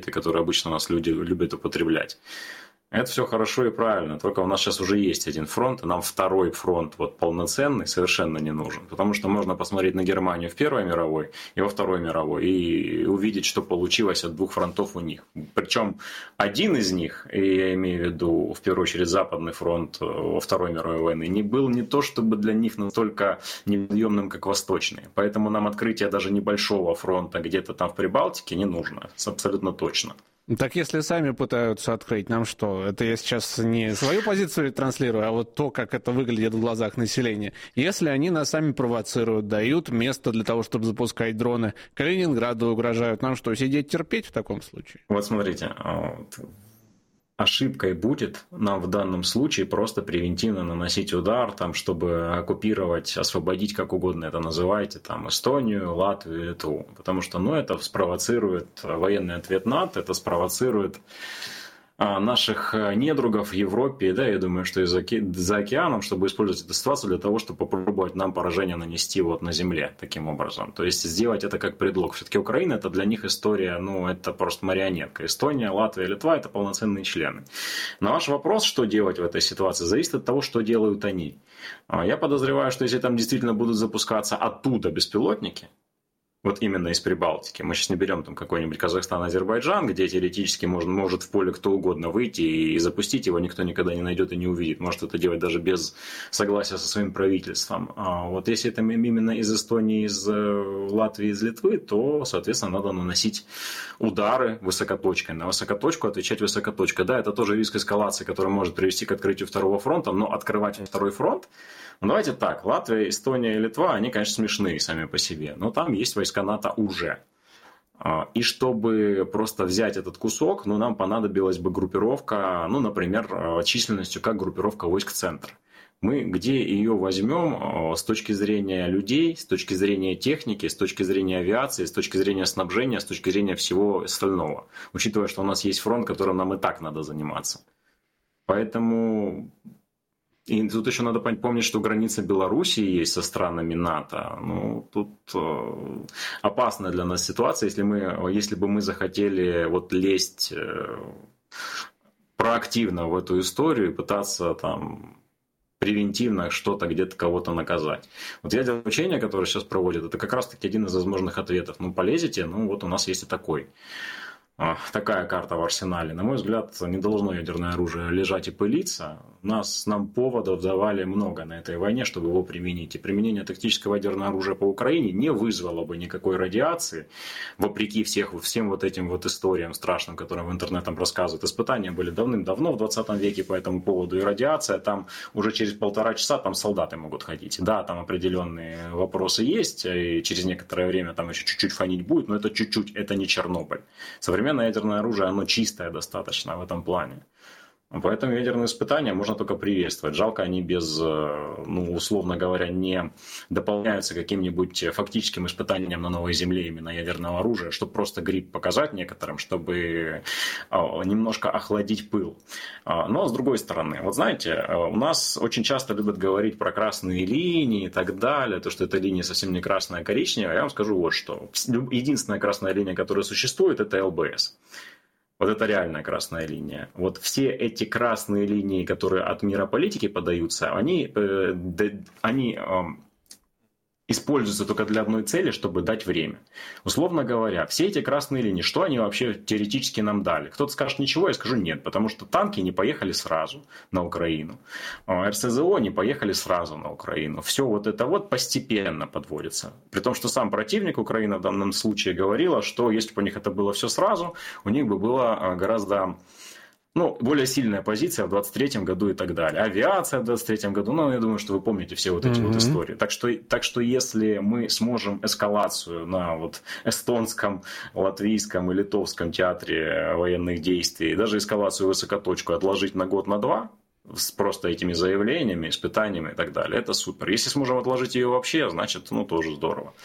эпитеты, которые обычно у нас люди любят употреблять. Это все хорошо и правильно, только у нас сейчас уже есть один фронт, и нам второй фронт вот полноценный совершенно не нужен. Потому что можно посмотреть на Германию в Первой мировой и во Второй мировой и увидеть, что получилось от двух фронтов у них. Причем один из них, и я имею в виду в первую очередь Западный фронт во Второй мировой войны, не был не то чтобы для них настолько неподъемным, как Восточный. Поэтому нам открытие даже небольшого фронта где-то там в Прибалтике не нужно, абсолютно точно. Так если сами пытаются открыть, нам что? Это я сейчас не свою позицию транслирую, а вот то, как это выглядит в глазах населения. Если они нас сами провоцируют, дают место для того, чтобы запускать дроны, Калининграду угрожают, нам что, сидеть терпеть в таком случае? Вот смотрите, ошибкой будет нам в данном случае просто превентивно наносить удар, там, чтобы оккупировать, освободить, как угодно это называйте, там, Эстонию, Латвию, Литву. Потому что это спровоцирует военный ответ НАТО, это спровоцирует наших недругов в Европе, да, я думаю, что и за океаном, чтобы использовать эту ситуацию для того, чтобы попробовать нам поражение нанести вот на земле таким образом. То есть сделать это как предлог. Все-таки Украина это для них история, это просто марионетка. Эстония, Латвия, Литва это полноценные члены. Но ваш вопрос, что делать в этой ситуации, зависит от того, что делают они. Я подозреваю, что если там действительно будут запускаться оттуда беспилотники, вот именно из Прибалтики. Мы сейчас не берем там какой-нибудь Казахстан, Азербайджан, где теоретически может в поле кто угодно выйти и запустить его, никто никогда не найдет и не увидит. Может это делать даже без согласия со своим правительством. А вот если это именно из Эстонии, из Латвии, из Литвы, то, соответственно, надо наносить удары высокоточкой. На высокоточку отвечать высокоточкой. Да, это тоже риск эскалации, который может привести к открытию второго фронта, но открывать второй фронт, давайте так, Латвия, Эстония и Литва, они, конечно, смешные сами по себе, но там есть войска НАТО уже. И чтобы просто взять этот кусок, нам понадобилась бы группировка, например, численностью как группировка войск «Центр». Мы где ее возьмем с точки зрения людей, с точки зрения техники, с точки зрения авиации, с точки зрения снабжения, с точки зрения всего остального, учитывая, что у нас есть фронт, которым нам и так надо заниматься. Поэтому... И тут еще надо помнить, что граница Белоруссии есть со странами НАТО. Тут опасная для нас ситуация, если бы мы захотели лезть проактивно в эту историю и пытаться там превентивно что-то где-то кого-то наказать. Вот ядерное учение, которое сейчас проводят, это как раз-таки один из возможных ответов. Полезете, у нас есть и такой. Такая карта в арсенале. На мой взгляд, не должно ядерное оружие лежать и пылиться. Нам поводов давали много на этой войне, чтобы его применить. И применение тактического ядерного оружия по Украине не вызвало бы никакой радиации, вопреки всем этим историям страшным, которые в интернете рассказывают. Испытания были давным-давно в 20 веке по этому поводу. И радиация, там уже через 1,5 часа там солдаты могут ходить. Да, там определенные вопросы есть, и через некоторое время там еще чуть-чуть фонить будет, но это чуть-чуть, это не Чернобыль. Современное ядерное оружие, оно чистое достаточно в этом плане. Поэтому ядерные испытания можно только приветствовать. Жалко, они условно говоря, не дополняются каким-нибудь фактическим испытанием на новой земле именно ядерного оружия, чтобы просто грипп показать некоторым, чтобы немножко охладить пыл. Но с другой стороны, знаете, у нас очень часто любят говорить про красные линии и так далее, то, что эта линия совсем не красная, а коричневая. Я вам скажу вот что. Единственная красная линия, которая существует, это ЛБС. Вот это реальная красная линия. Вот все эти красные линии, которые от мира политики подаются, они используются только для одной цели, чтобы дать время. Условно говоря, все эти красные линии, что они вообще теоретически нам дали? Кто-то скажет ничего, я скажу нет, потому что танки не поехали сразу на Украину, РСЗО не поехали сразу на Украину. Все это постепенно подводится. При том, что сам противник Украины в данном случае говорила, что если бы у них это было все сразу, у них бы было гораздо... более сильная позиция в 23-м году и так далее. Авиация в 23-м году, я думаю, что вы помните все эти истории. Так что если мы сможем эскалацию на эстонском, латвийском и литовском театре военных действий, даже эскалацию высокоточку отложить на год, на два, с просто этими заявлениями, испытаниями и так далее, это супер. Если сможем отложить ее вообще, значит, тоже здорово.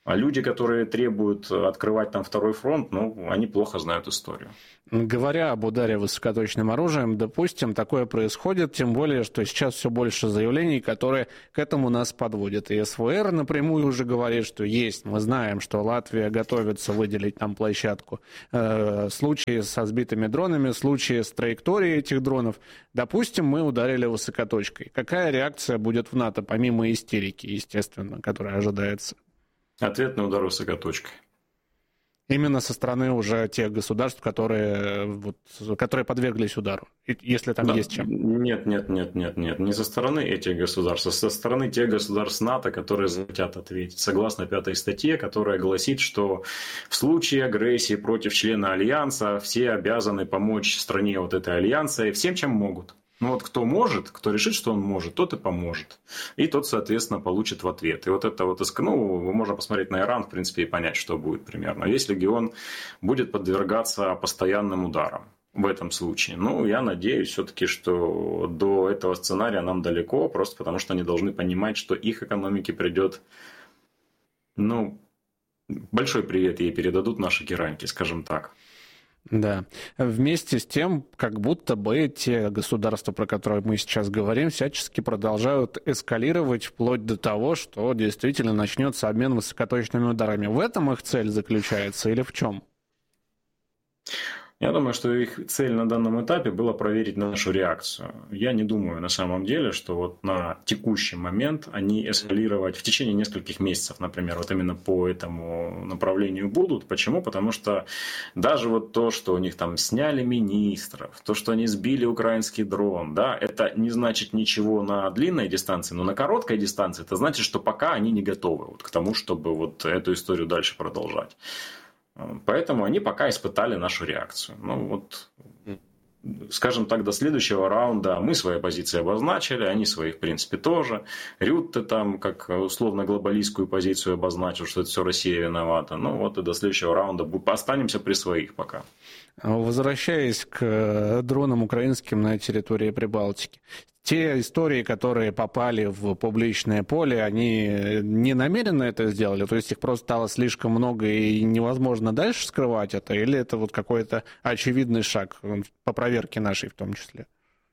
А люди, которые требуют открывать там второй фронт, ну, они плохо знают историю. Говоря об ударе высокоточным оружием, допустим, такое происходит, тем более, что сейчас все больше заявлений, которые к этому нас подводят. И СВР напрямую уже говорит, что есть, мы знаем, что Латвия готовится выделить там площадку. Случаи со сбитыми дронами, случаи с траекторией этих дронов. Допустим, мы ударили высокоточкой. Какая реакция будет в НАТО, помимо истерики, естественно, которая ожидается? Ответный удар высокоточкой. Именно со стороны уже тех государств, которые подверглись удару, если там есть чем. Нет, не со стороны этих государств, а со стороны тех государств НАТО, которые захотят ответить. Согласно 5 статье, которая гласит, что в случае агрессии против члена Альянса все обязаны помочь стране вот этой Альянса и всем, чем могут. Ну вот кто может, кто решит, что он может, тот и поможет. И тот, соответственно, получит в ответ. И вот это вот, можно посмотреть на Иран, в принципе, и понять, что будет примерно. Весь регион будет подвергаться постоянным ударам в этом случае. Ну, я надеюсь все-таки, что до этого сценария нам далеко, просто потому что они должны понимать, что их экономике придет, большой привет ей передадут наши гераньки, скажем так. Да. Вместе с тем, как будто бы те государства, про которые мы сейчас говорим, всячески продолжают эскалировать вплоть до того, что действительно начнется обмен высокоточными ударами. В этом их цель заключается или в чем? Я думаю, что их цель на данном этапе была проверить нашу реакцию. Я не думаю на самом деле, что вот на текущий момент они эскалировать в течение нескольких месяцев, например, вот именно по этому направлению будут. Почему? Потому что даже вот то, что у них там сняли министров, то, что они сбили украинский дрон, да, это не значит ничего на длинной дистанции, но на короткой дистанции это значит, что пока они не готовы вот к тому, чтобы вот эту историю дальше продолжать. Поэтому они пока испытали нашу реакцию. Скажем так, до следующего раунда мы свои позиции обозначили, они свои, в принципе, тоже. Рютте там, как условно-глобалистскую позицию обозначил, что это все Россия виновата. И до следующего раунда останемся при своих пока. Возвращаясь к дронам украинским на территории Прибалтики, те истории, которые попали в публичное поле, они не намеренно это сделали? То есть их просто стало слишком много и невозможно дальше скрывать это? Или это вот какой-то очевидный шаг по проверке нашей в том числе?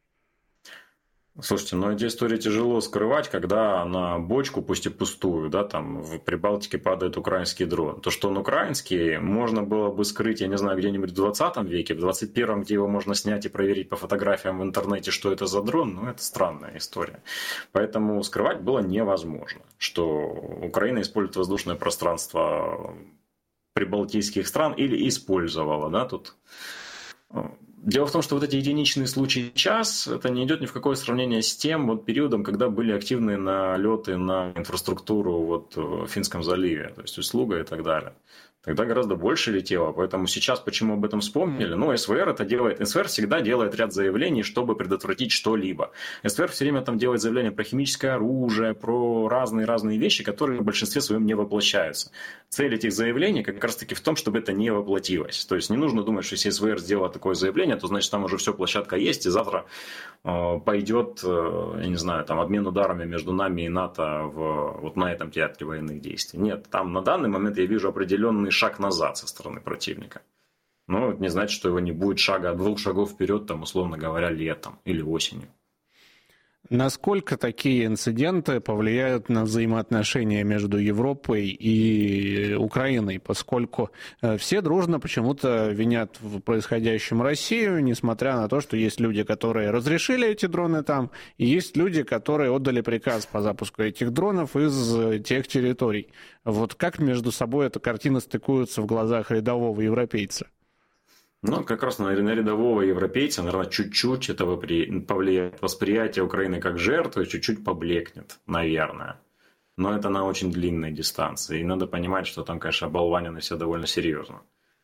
Слушайте, эти истории тяжело скрывать, когда на бочку, пусть и пустую, да, там в Прибалтике падает украинский дрон. То, что он украинский, можно было бы скрыть, я не знаю, где-нибудь в 20 веке, в 21-м, где его можно снять и проверить по фотографиям в интернете, что это за дрон, это странная история. Поэтому скрывать было невозможно, что Украина использует воздушное пространство прибалтийских стран или использовала, да, тут... Дело в том, что вот эти единичные случаи час, это не идет ни в какое сравнение с тем периодом, когда были активные налеты на инфраструктуру в Финском заливе, то есть услуга и так далее. Тогда гораздо больше летело, поэтому сейчас почему об этом вспомнили? СВР это делает, СВР всегда делает ряд заявлений, чтобы предотвратить что-либо. СВР все время там делает заявления про химическое оружие, про разные вещи, которые в большинстве своем не воплощаются. Цель этих заявлений как раз таки в том, чтобы это не воплотилось. То есть не нужно думать, что если СВР сделала такое заявление, то значит там уже все, площадка есть, и завтра пойдет, я не знаю, там обмен ударами между нами и НАТО на этом театре военных действий. Нет, там на данный момент я вижу определенный шаг назад со стороны противника. Это не значит, что его не будет 2 шагов вперед, там, условно говоря, летом или осенью. Насколько такие инциденты повлияют на взаимоотношения между Европой и Украиной, поскольку все дружно почему-то винят в происходящем Россию, несмотря на то, что есть люди, которые разрешили эти дроны там, и есть люди, которые отдали приказ по запуску этих дронов из тех территорий. Вот как между собой эта картина стыкуется в глазах рядового европейца? Как раз на рядового европейца, наверное, чуть-чуть это повлияет. Восприятие Украины как жертвы чуть-чуть поблекнет, наверное. Но это на очень длинной дистанции. И надо понимать, что там, конечно, оболванены все довольно серьезно.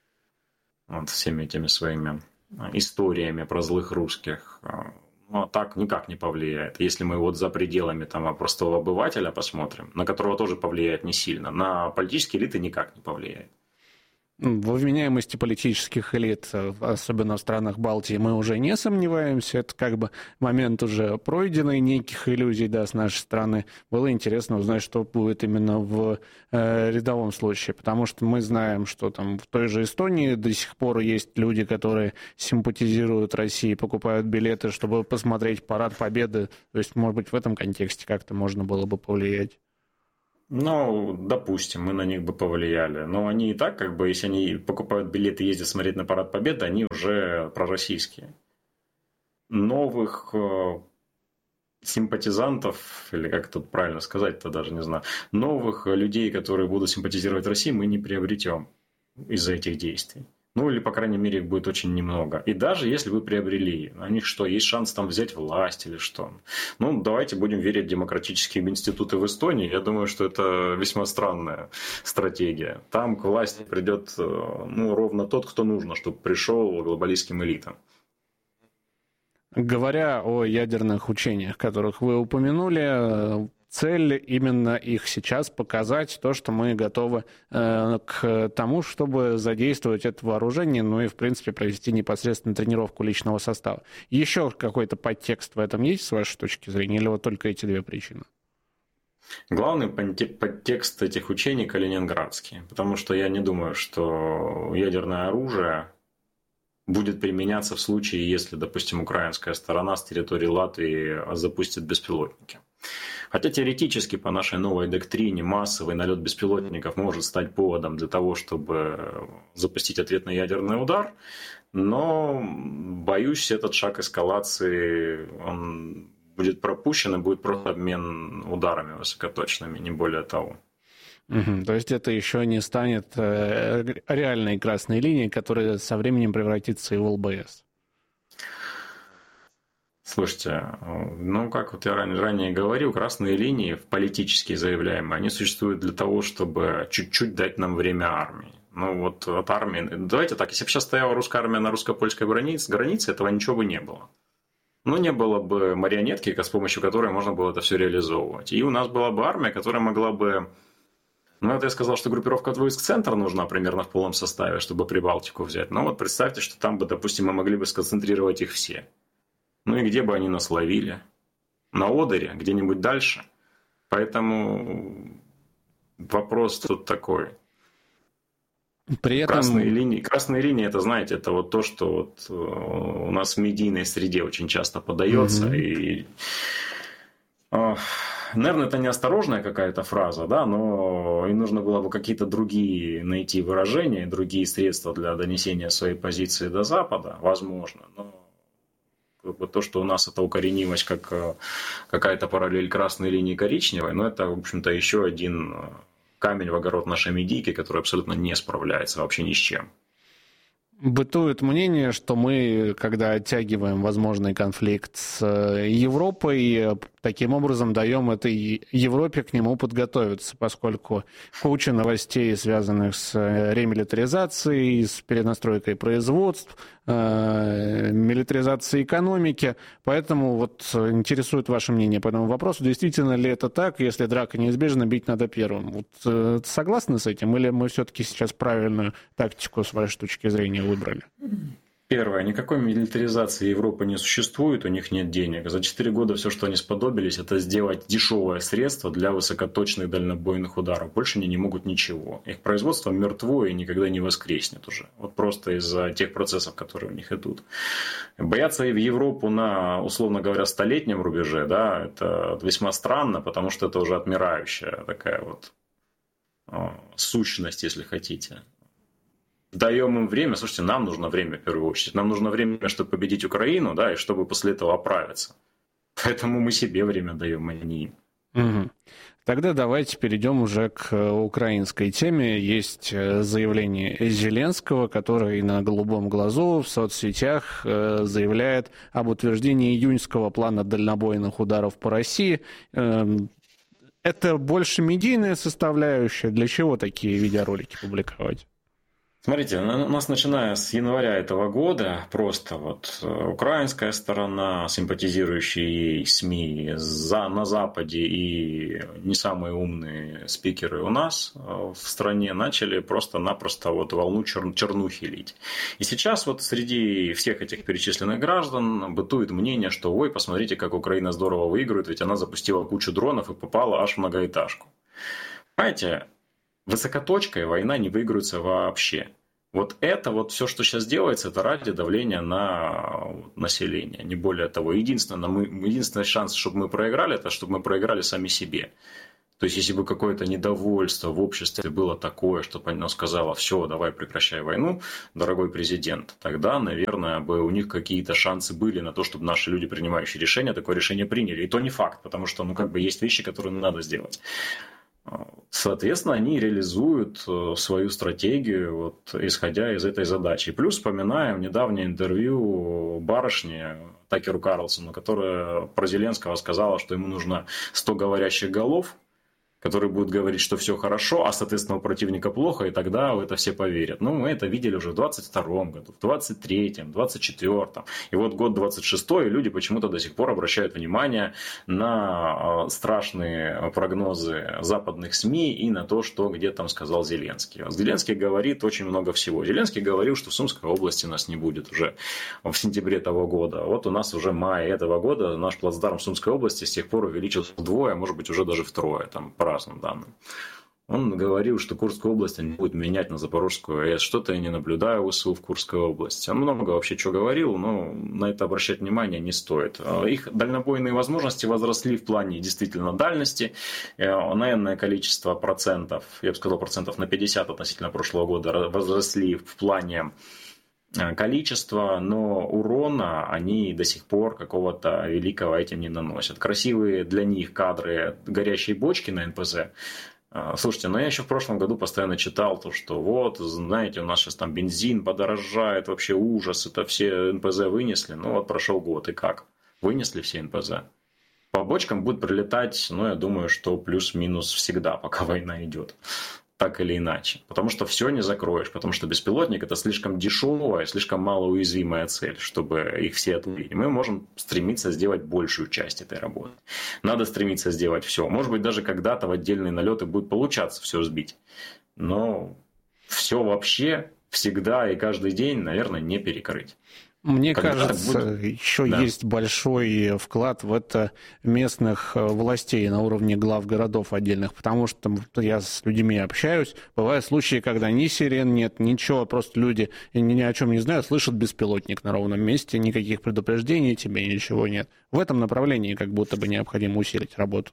Всеми этими своими историями про злых русских. Так никак не повлияет. Если мы за пределами простого обывателя посмотрим, на которого тоже повлияет не сильно, на политические элиты никак не повлияет. В вменяемости политических элит, особенно в странах Балтии, мы уже не сомневаемся. Это как бы момент уже пройденный, неких иллюзий, да, с нашей стороны. Было интересно узнать, что будет именно в рядовом случае, потому что мы знаем, что там в той же Эстонии до сих пор есть люди, которые симпатизируют России, покупают билеты, чтобы посмотреть парад Победы. То есть, может быть, в этом контексте как-то можно было бы повлиять. Ну, допустим, мы на них бы повлияли. Но они и так, как бы, если они покупают билеты и ездят смотреть на парад Победы, они уже пророссийские. Новых симпатизантов, или как тут правильно сказать-то, даже не знаю, новых людей, которые будут симпатизировать России, мы не приобретем из-за этих действий. Ну, или, по крайней мере, их будет очень немного. И даже если вы приобрели, у них что, есть шанс там взять власть или что? Ну, давайте будем верить в демократические институты в Эстонии. Я думаю, что это весьма странная стратегия. Там к власти придет, ну, ровно тот, кто нужно, чтобы пришел глобалистским элитам. Говоря о ядерных учениях, которых вы упомянули, цель именно их сейчас показать то, что мы готовы к тому, чтобы задействовать это вооружение, ну и, в принципе, провести непосредственно тренировку личного состава. Еще какой-то подтекст в этом есть, с вашей точки зрения, или вот только эти две причины? Главный подтекст этих учений калининградский, потому что я не думаю, что ядерное оружие будет применяться в случае, если, допустим, украинская сторона с территории Латвии запустит беспилотники. Хотя теоретически по нашей новой доктрине массовый налет беспилотников может стать поводом для того, чтобы запустить ответный ядерный удар, но, боюсь, этот шаг эскалации он будет пропущен и будет просто обмен ударами высокоточными, не более того. То есть это еще не станет реальной красной линией, которая со временем превратится и в ЛБС. Слушайте, ну как вот я ранее говорил, красные линии политически заявляемые, они существуют для того, чтобы чуть-чуть дать нам время армии. Ну вот от армии, давайте так, если бы сейчас стояла русская армия на русско-польской границе, этого ничего бы не было. Ну, не было бы марионетки, с помощью которой можно было это все реализовывать. И у нас была бы армия, которая могла бы... Ну, это я сказал, что группировка войск «Центр» нужна примерно в полном составе, чтобы Прибалтику взять. Но вот представьте, что там бы, допустим, мы могли бы сконцентрировать их все. Ну и где бы они нас ловили? На Одере, где-нибудь дальше. Поэтому вопрос тут такой. При этом... Красные линии, это, знаете, это вот то, что вот у нас в медийной среде очень часто подается. И, наверное, это неосторожная какая-то фраза, да, но и нужно было бы какие-то другие найти выражения, другие средства для донесения своей позиции до Запада, возможно. Но то, что у нас это укоренилось как какая-то параллель красной линии коричневой, но это, в общем-то, еще один камень в огород нашей медийки, который абсолютно не справляется вообще ни с чем. Бытует мнение, что мы, когда оттягиваем возможный конфликт с Европой, таким образом даем этой Европе к нему подготовиться, поскольку куча новостей, связанных с ремилитаризацией, с перенастройкой производств, милитаризацией экономики. Поэтому вот интересует ваше мнение по этому вопросу. Действительно ли это так? Если драка неизбежна, бить надо первым. Вот, согласны с этим? Или мы все-таки сейчас правильную тактику с вашей точки зрения выбрали? Первое. Никакой милитаризации Европы не существует, у них нет денег. За 4 года все, что они сподобились, это сделать дешевое средство для высокоточных дальнобойных ударов. Больше они не могут ничего. Их производство мертво и никогда не воскреснет уже. Вот просто из-за тех процессов, которые у них идут. Бояться в Европу на, условно говоря, столетнем рубеже, да, это весьма странно, потому что это уже отмирающая такая вот сущность, если хотите. Даем им время. Слушайте, нам нужно время в первую очередь. Нам нужно время, чтобы победить Украину, да, и чтобы после этого оправиться. Поэтому мы себе время даем, а не им. Угу. Тогда давайте перейдем уже к украинской теме. Есть заявление Зеленского, который на голубом глазу в соцсетях заявляет об утверждении июньского плана дальнобойных ударов по России. Это больше медийная составляющая. Для чего такие видеоролики публиковать? Смотрите, у нас начиная с января этого года просто вот украинская сторона, симпатизирующие ей СМИ на Западе и не самые умные спикеры у нас в стране начали просто-напросто вот волну чернухи лить. И сейчас вот среди всех этих перечисленных граждан бытует мнение, что ой, посмотрите, как Украина здорово выигрывает, ведь она запустила кучу дронов и попала аж в многоэтажку. Понимаете, высокоточкой война не выигрывается вообще. Вот это вот все, что сейчас делается, это ради давления на население, не более того. Единственный шанс, чтобы мы проиграли, это чтобы мы проиграли сами себе. То есть, если бы какое-то недовольство в обществе было такое, чтобы оно сказало, все, давай прекращай войну, дорогой президент, тогда, наверное, бы у них какие-то шансы были на то, чтобы наши люди, принимающие решения, такое решение приняли. И то не факт, потому что, есть вещи, которые надо сделать. Соответственно, они реализуют свою стратегию, вот, исходя из этой задачи. Плюс вспоминаем недавнее интервью барышни Такеру Карлсону, которая про Зеленского сказала, что ему нужно 100 говорящих голов, которые будут говорить, что все хорошо, а, соответственно, у противника плохо, и тогда в это все поверят. Мы это видели уже в 22 году, в 23-м, 24-м. И вот год 26-й, и люди почему-то до сих пор обращают внимание на страшные прогнозы западных СМИ и на то, что где там сказал Зеленский. Зеленский говорит очень много всего. Зеленский говорил, что в Сумской области нас не будет уже в сентябре того года. Вот у нас уже мая этого года наш плацдарм в Сумской области с тех пор увеличился вдвое, а может быть уже даже втрое, там, по разным данным. Он говорил, что Курскую область они будут менять на Запорожскую АЭС. Что-то я не наблюдаю ВСУ в Курской области. Он много вообще чего говорил, но на это обращать внимание не стоит. Их дальнобойные возможности возросли в плане действительно дальности. Наверное, количество процентов, я бы сказал, процентов на 50 относительно прошлого года возросли в плане количества, но урона они до сих пор какого-то великого этим не наносят. Красивые для них кадры горящей бочки на НПЗ. Слушайте, я еще в прошлом году постоянно читал то, что вот, знаете, у нас сейчас там бензин подорожает, вообще ужас, это все НПЗ вынесли. Вот прошел год, и как? Вынесли все НПЗ. По бочкам будет прилетать, я думаю, что плюс-минус всегда, пока война идет. Так или иначе. Потому что все не закроешь. Потому что беспилотник – это слишком дешевая, слишком малоуязвимая цель, чтобы их все отловить. Мы можем стремиться сделать большую часть этой работы. Надо стремиться сделать все. Может быть, даже когда-то в отдельные налеты будет получаться все сбить. Но все вообще всегда и каждый день, наверное, не перекрыть. Мне кажется, еще есть большой вклад в это местных властей на уровне глав городов отдельных, потому что я с людьми общаюсь, бывают случаи, когда ни сирен нет, ничего, просто люди ни о чем не знают, слышат беспилотник на ровном месте, никаких предупреждений тебе, ничего нет. В этом направлении как будто бы необходимо усилить работу.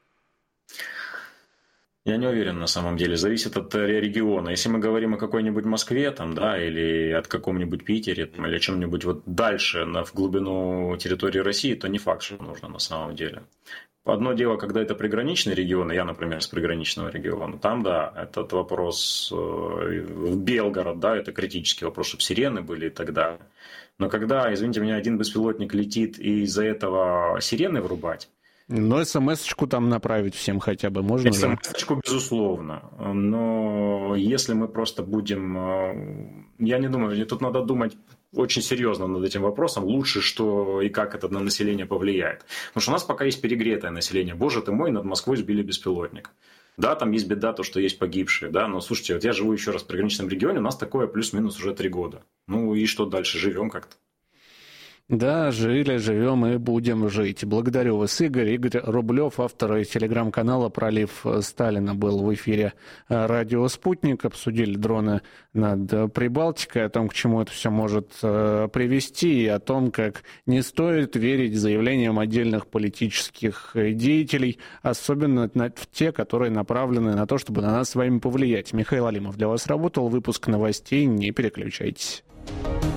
Я не уверен на самом деле, зависит от региона. Если мы говорим о какой-нибудь Москве там, да, или от каком-нибудь Питере, там, или чем-нибудь вот дальше, в глубину территории России, то не факт, что нужно на самом деле. Одно дело, когда это приграничные регионы, я, например, с приграничного региона, там, да, этот вопрос в Белгород, да, это критический вопрос, чтобы сирены были и так далее. Но когда, извините меня, один беспилотник летит и из-за этого сирены врубать, но смс-очку там направить всем хотя бы можно? СМС-очку, безусловно. Но если мы просто будем... Я не думаю, тут надо думать очень серьезно над этим вопросом. Лучше, что и как это на население повлияет. Потому что у нас пока есть перегретое население. Боже ты мой, над Москвой сбили беспилотник. Да, там есть беда, то, что есть погибшие. Да, но слушайте, вот я живу еще раз в приграничном регионе, у нас такое плюс-минус уже 3 года. И что дальше? Живем как-то. Да, жили, живем и будем жить. Благодарю вас, Игорь. Игорь Рублев, автор телеграм-канала «Пролив Сталина», был в эфире радио «Спутник». Обсудили дроны над Прибалтикой, о том, к чему это все может привести, и о том, как не стоит верить заявлениям отдельных политических деятелей, особенно в те, которые направлены на то, чтобы на нас с вами повлиять. Михаил Алимов для вас работал. Выпуск новостей. Не переключайтесь.